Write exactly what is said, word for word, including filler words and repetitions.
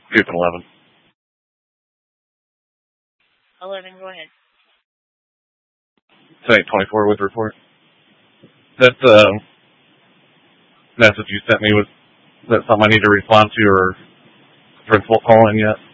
Group eleven. eleven, go ahead. Tonight twenty-four with report. That uh, message you sent me, was that something I need to respond to or principal calling yet?